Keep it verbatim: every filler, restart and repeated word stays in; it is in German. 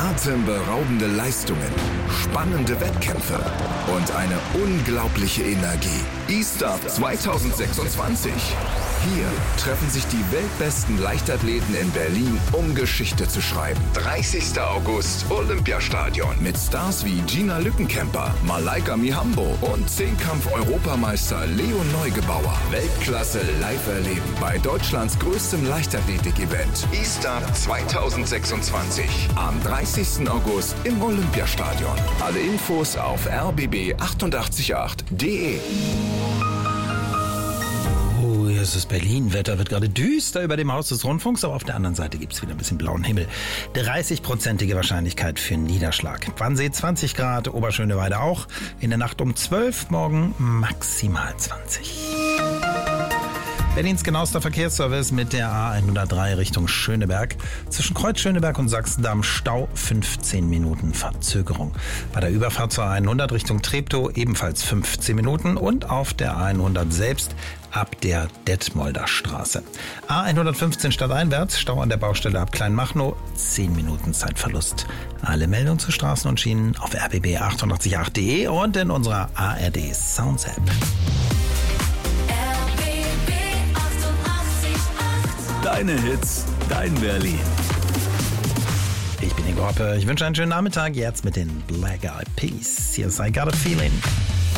Atemberaubende Leistungen, spannende Wettkämpfe und eine unglaubliche Energie. E-Start zwanzig sechsundzwanzig. Hier treffen sich die weltbesten Leichtathleten in Berlin, um Geschichte zu schreiben. dreißigster August, Olympiastadion. Mit Stars wie Gina Lückenkämper, Malaika Mihambo und Zehnkampf-Europameister Leon Neugebauer. Weltklasse live erleben bei Deutschlands größtem Leichtathletik-Event. E-Start zwanzig sechsundzwanzig. Am dreißigsten August im Olympiastadion. Alle Infos auf r b b achtundachtzig Punkt acht punkt d e. Hier ist es Berlin. Wetter wird gerade düster über dem Haus des Rundfunks, aber auf der anderen Seite gibt es wieder ein bisschen blauen Himmel. dreißig-prozentige Wahrscheinlichkeit für Niederschlag. Wannsee zwanzig Grad, Oberschöneweide auch. In der Nacht um zwölf, morgen maximal zwanzig. Berlins genauester Verkehrsservice mit der A hundertdrei Richtung Schöneberg. Zwischen Kreuz Schöneberg und Sachsendamm Stau, fünfzehn Minuten Verzögerung. Bei der Überfahrt zur A hundert Richtung Treptow ebenfalls fünfzehn Minuten und auf der A hundert selbst ab der Detmolder Straße. A hundertfünfzehn stadteinwärts, Stau an der Baustelle ab Kleinmachnow, zehn Minuten Zeitverlust. Alle Meldungen zu Straßen und Schienen auf r b b achtundachtzig Punkt acht punkt d e und in unserer A R D Sounds App. Deine Hits, dein Berlin. Ich bin Ingo Hoppe. Ich wünsche einen schönen Nachmittag. Jetzt mit den Black Eyed Peas. Hier ist I Got a Feeling.